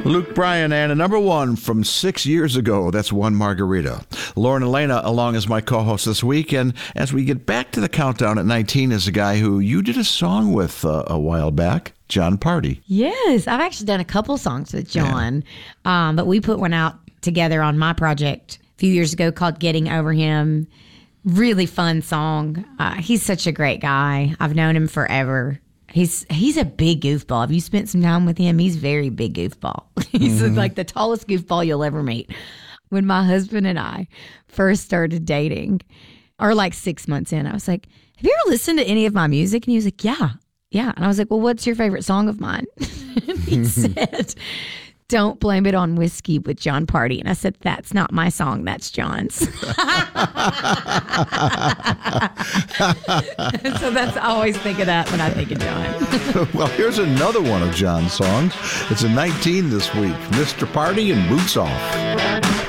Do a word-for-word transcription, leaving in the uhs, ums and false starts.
Luke Bryan and a number one from six years ago. That's One Margarita. Lauren Elena along as my co-host this week. And as we get back to the countdown at nineteen is a guy who you did a song with uh, a while back, Jon Pardi. Yes, I've actually done a couple songs with Jon, yeah. um, but we put one out together on my project a few years ago called Getting Over Him. Really fun song. Uh, he's such a great guy. I've known him forever. He's he's a big goofball. Have you spent some time with him? He's very big goofball. He's mm-hmm. like the tallest goofball you'll ever meet. When my husband and I first started dating, or like six months in, I was like, have you ever listened to any of my music? And he was like, yeah, yeah. And I was like, well, what's your favorite song of mine? And he said, Don't Blame It on Whiskey with Jon Pardi. And I said, that's not my song. That's Jon's. So that's I always think of that when I think of Jon. Well, here's another one of Jon's songs. It's a nineteen this week. Mister Party and Boots Off.